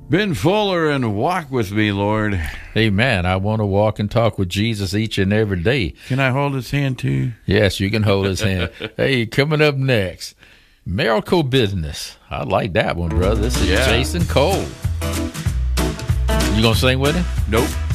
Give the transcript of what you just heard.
Ben Fuller, and walk with me, Lord. Amen. I want to walk and talk with Jesus each and every day. Can I hold his hand too? Yes, you can hold his hand. Hey, coming up next, Miracle Business. I like that one, brother. This is Jason Cole. You going to sing with him? Nope.